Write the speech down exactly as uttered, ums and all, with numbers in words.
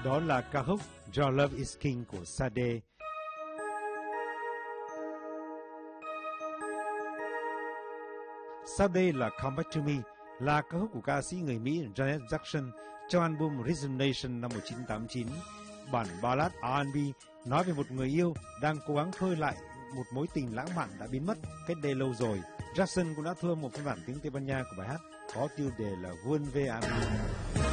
Đó là ca khúc Your Love Is King của Sade. Sau đây là Come Back to Me, là ca khúc của ca sĩ người Mỹ Janet Jackson trong album Rhythm Nation năm một nghìn chín trăm tám mươi chín. Bản ballad R and B nói về một người yêu đang cố gắng khơi lại một mối tình lãng mạn đã biến mất cách đây lâu rồi. Jackson cũng đã thua một phiên bản tiếng Tây Ban Nha của bài hát có tiêu đề là Vuelve a mí.